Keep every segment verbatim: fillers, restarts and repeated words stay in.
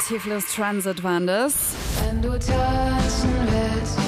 Tiflis Transit waren das. Wenn du tanzen willst.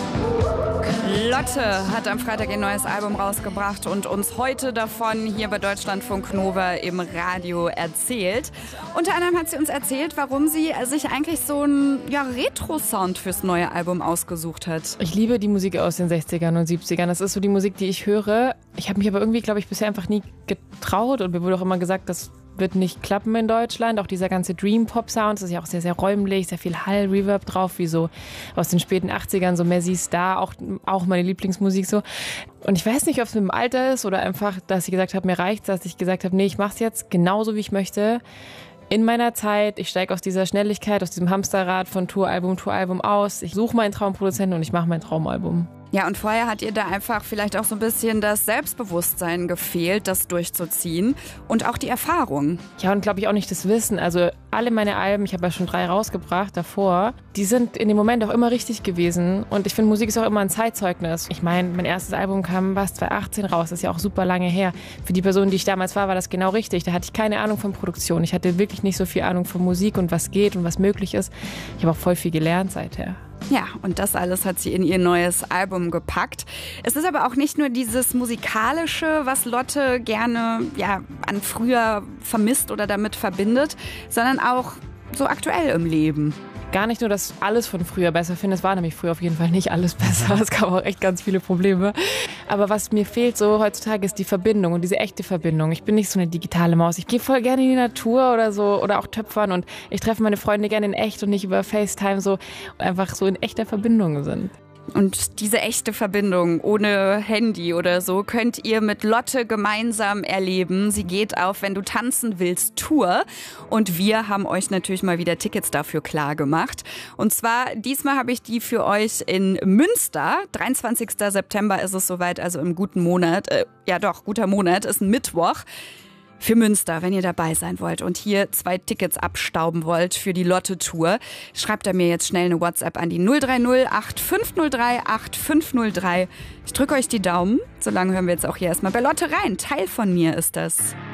Lotte hat am Freitag ihr neues Album rausgebracht und uns heute davon hier bei Deutschlandfunk Nova im Radio erzählt. Unter anderem hat sie uns erzählt, warum sie sich eigentlich so einen ja, Retro-Sound fürs neue Album ausgesucht hat. Ich liebe die Musik aus den sechzigern und siebzigern. Das ist so die Musik, die ich höre. Ich habe mich aber irgendwie, glaube ich, bisher einfach nie getraut und mir wurde auch immer gesagt, das wird nicht klappen in Deutschland. Auch dieser ganze Dream-Pop-Sound, das ist ja auch sehr, sehr räumlich, sehr viel Hall-Reverb drauf, wie so aus den späten achtzigern, so Messi Star, auch, auch meine Lieblingsmusik so. Und ich weiß nicht, ob es mit dem Alter ist oder einfach, dass ich gesagt habe, mir reicht's, dass ich gesagt habe, nee, ich mach's jetzt genauso, wie ich möchte. In meiner Zeit, ich steige aus dieser Schnelligkeit, aus diesem Hamsterrad von Touralbum, Touralbum aus. Ich suche meinen Traumproduzenten und ich mache mein Traumalbum. Ja, und vorher hat ihr da einfach vielleicht auch so ein bisschen das Selbstbewusstsein gefehlt, das durchzuziehen und auch die Erfahrung. Ja, und glaube ich auch nicht das Wissen. Also alle meine Alben, ich habe ja schon drei rausgebracht davor, die sind in dem Moment auch immer richtig gewesen. Und ich finde, Musik ist auch immer ein Zeitzeugnis. Ich meine, mein erstes Album kam was zwanzig achtzehn raus, das ist ja auch super lange her. Für die Person, die ich damals war, war das genau richtig. Da hatte ich keine Ahnung von Produktion. Ich hatte wirklich nicht so viel Ahnung von Musik und was geht und was möglich ist. Ich habe auch voll viel gelernt seither. Ja, und das alles hat sie in ihr neues Album gepackt. Es ist aber auch nicht nur dieses Musikalische, was Lotte gerne ja, an früher vermisst oder damit verbindet, sondern auch so aktuell im Leben. Gar nicht nur, dass ich alles von früher besser finde. Es war nämlich früher auf jeden Fall nicht alles besser. Es gab auch echt ganz viele Probleme. Aber was mir fehlt so heutzutage ist die Verbindung und diese echte Verbindung. Ich bin nicht so eine digitale Maus. Ich gehe voll gerne in die Natur oder so oder auch töpfern und ich treffe meine Freunde gerne in echt und nicht über FaceTime, so einfach so in echter Verbindung sind. Und diese echte Verbindung ohne Handy oder so könnt ihr mit Lotte gemeinsam erleben. Sie geht auf Wenn du tanzen willst Tour und wir haben euch natürlich mal wieder Tickets dafür klar gemacht. Und zwar diesmal habe ich die für euch in Münster. dreiundzwanzigster September ist es soweit, also im guten Monat. Äh, ja doch, guter Monat, ist ein Mittwoch. Für Münster, wenn ihr dabei sein wollt und hier zwei Tickets abstauben wollt für die Lotte-Tour, schreibt er mir jetzt schnell eine WhatsApp an die null drei null acht fünf null drei acht fünf null drei. Ich drücke euch die Daumen. Solange hören wir jetzt auch hier erstmal bei Lotte rein. Teil von mir ist das.